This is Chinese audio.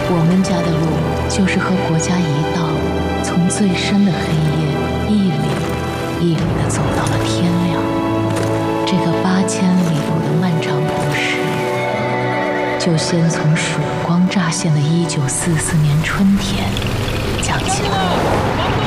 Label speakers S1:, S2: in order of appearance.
S1: 我们家的路就是和国家一道，从最深的黑夜一里一里地走到了天亮。这个8000里路的漫长故事，就先从曙光乍现的1944年春天讲起来。